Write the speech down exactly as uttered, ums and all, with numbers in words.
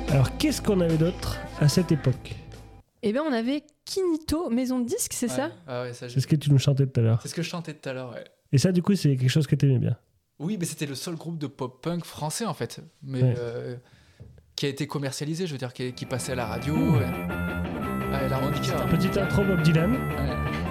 Alors, qu'est-ce qu'on avait d'autre à cette époque ? Eh bien, on avait Kinito, maison de disques, c'est Ouais. ça ? Ah ouais, ça, C'est ce que tu nous chantais tout à l'heure. c'est ce que je chantais tout à l'heure, ouais. Et ça, du coup, c'est quelque chose que tu aimais bien. Oui, mais c'était le seul groupe de pop-punk français, en fait, mais Ouais. euh, qui a été commercialisé, je veux dire, qui, qui passait à la radio. Ouais. Ouais, la Revendica, hein. Petite intro Bob Dylan. Ouais.